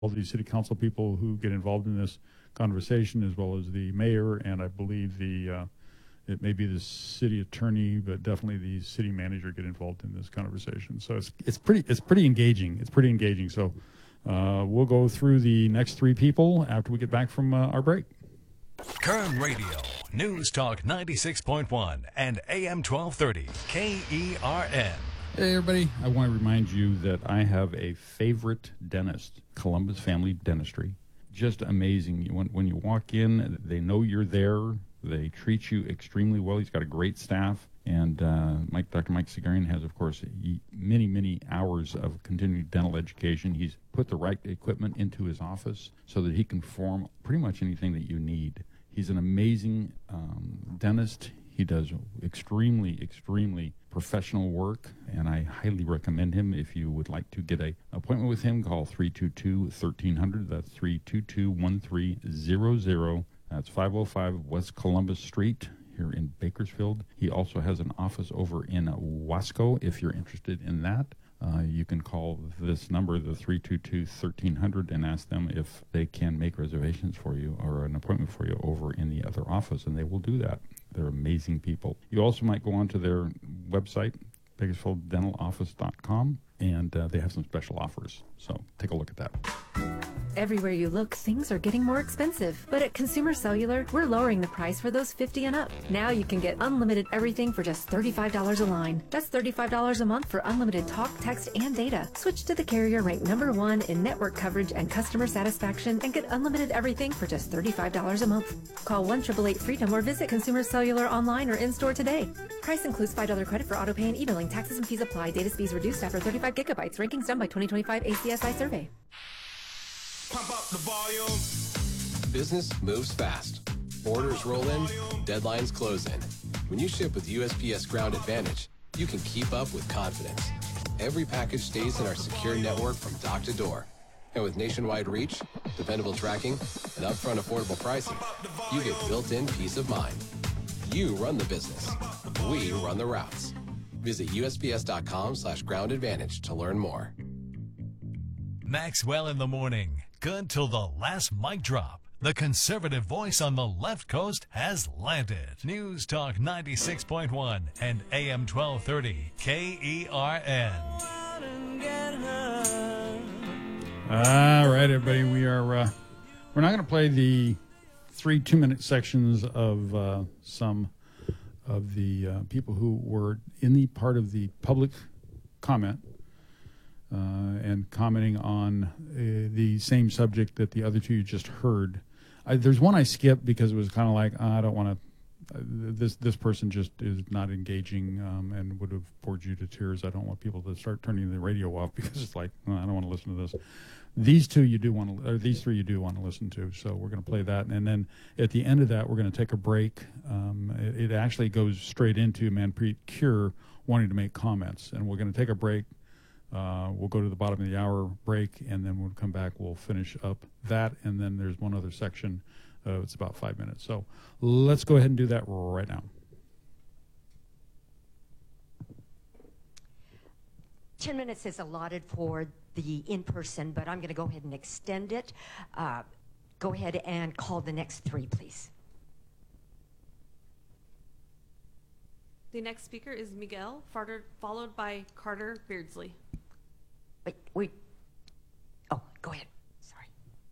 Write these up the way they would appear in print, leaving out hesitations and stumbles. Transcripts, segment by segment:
all these city council people who get involved in this conversation, as well as the mayor, and I believe it may be the city attorney, but definitely the city manager get involved in this conversation. So it's pretty engaging. It's pretty engaging. So we'll go through the next three people after we get back from our break. Kern Radio, News Talk 96.1 and AM 1230, KERN. Hey everybody, I want to remind you that I have a favorite dentist, Columbus Family Dentistry. Just amazing. When you walk in, they know you're there. They treat you extremely well. He's got a great staff. And Dr. Mike Sigarian has, of course, many hours of continuing dental education. He's put the right equipment into his office so that he can perform pretty much anything that you need. He's an amazing dentist. He does extremely professional work, and I highly recommend him. If you would like to get an appointment with him, call 322-1300. That's 322-1300. That's 505 West Columbus Street here in Bakersfield. He also has an office over in Wasco. If you're interested in that, you can call this number, the 322-1300, and ask them if they can make reservations for you or an appointment for you over in the other office, and they will do that. They're amazing people. You also might go onto their website, BakersfieldDentalOffice.com, and they have some special offers. So take a look at that. Everywhere you look, things are getting more expensive. But at Consumer Cellular, we're lowering the price for those 50 and up. Now you can get unlimited everything for just $35 a line. That's $35 a month for unlimited talk, text, and data. Switch to the carrier ranked #1 in network coverage and customer satisfaction and get unlimited everything for just $35 a month. Call 1-888-FREEDOM or visit Consumer Cellular online or in-store today. Price includes $5 credit for auto pay and e-billing. Taxes and fees apply. Data speeds reduced after 35 gigabytes. Rankings done by 2025 ACSI survey. Pump up the volume. Business moves fast. Orders roll in, deadlines close in. When you ship with USPS Ground Advantage, you can keep up with confidence. Every package stays in our secure network from dock to door. And with nationwide reach, dependable tracking, and upfront affordable pricing, you get built-in peace of mind. You run the business. We run the routes. Visit USPS.com/Ground Advantage to learn more. Maxwell in the morning. Good till the last mic drop. The conservative voice on the left coast has landed. News Talk 96.1 and AM 1230 KERN. All right, everybody. We're not going to play the 3 2-minute sections of some of the people who were in the part of the public comment and commenting on the same subject that the other two you just heard. There's one I skipped because it was kind of like, I don't want to, this person just is not engaging and would have bored you to tears. I don't want people to start turning the radio off because it's like, I don't want to listen to this. These two you do want to, or these three you do want to listen to. So we're going to play that. And then at the end of that, we're going to take a break. It actually goes straight into Manpreet Kaur wanting to make comments. And we're going to take a break. We'll go to the bottom of the hour break, and then when we come back, we'll finish up that. And then there's one other section. It's about 5 minutes. So let's go ahead and do that right now. 10 minutes is allotted for the in-person, but I'm going to go ahead and extend it. Go ahead and call the next three, please. The next speaker is Miguel, followed by Carter Beardsley. Wait. Oh, go ahead. Sorry.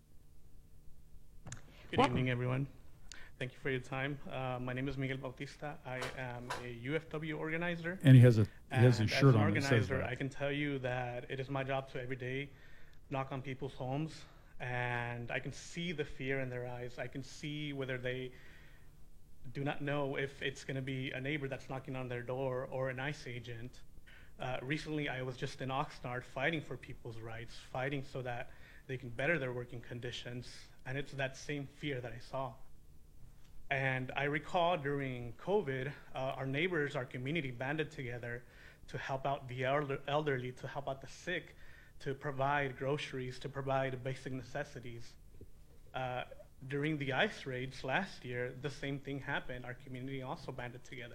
Good evening, everyone. Thank you for your time. My name is Miguel Bautista. I am a UFW organizer. And he has his shirt on. As an organizer, I can tell you that it is my job to every day knock on people's homes, and I can see the fear in their eyes. I can see whether they do not know if it's going to be a neighbor that's knocking on their door or an ICE agent. Recently, I was just in Oxnard fighting for people's rights, fighting so that they can better their working conditions, and it's that same fear that I saw. And I recall during COVID, our neighbors, our community banded together to help out the elderly, to help out the sick, to provide groceries, to provide basic necessities. During the ICE raids last year, the same thing happened. Our community also banded together.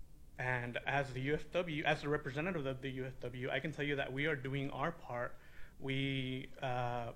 And as the UFW, as a representative of the UFW, I can tell you that we are doing our part We